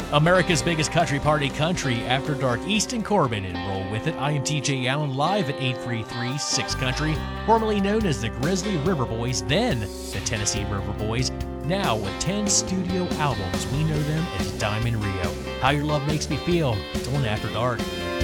America's biggest country party, Country After Dark, Easton Corbin, and roll with it. I am TJ Allen, live at 833-6 Country, formerly known as the Grizzly River Boys, then the Tennessee River Boys. Now with 10 studio albums, we know them as Diamond Rio. How Your Love Makes Me Feel on After Dark.